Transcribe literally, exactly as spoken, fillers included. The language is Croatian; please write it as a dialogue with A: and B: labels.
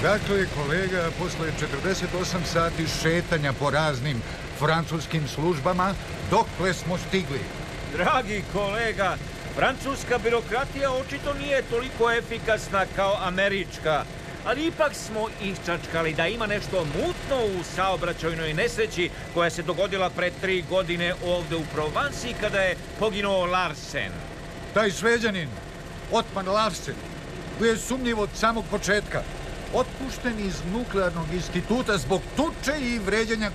A: Dakle, kolega, posle četrdeset osam sati šetanja po raznim francuskim službama, dokle smo stigli?
B: Dragi kolega, francuska birokratija očito nije toliko efikasna kao američka, ali ipak smo iščačkali da ima nešto mutno u saobraćajnoj nesreći koja se dogodila pre tri godine ovde u Provansi kada je poginuo Larsen.
A: Taj Šveđanin, Otmar Larsen, koji je sumnjiv od samog početka, otpušten iz nuklearnog instituta zbog tuče i vređanja